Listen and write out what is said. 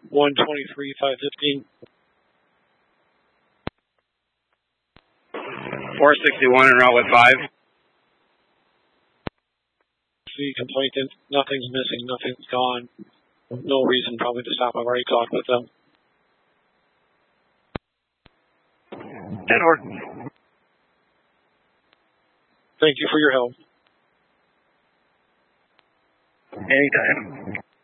123,515. 461 en route with 5. See complaint, nothing's missing, nothing's gone. No reason probably to stop. I've already talked with them. Dead horse. Thank you for your help. Anytime.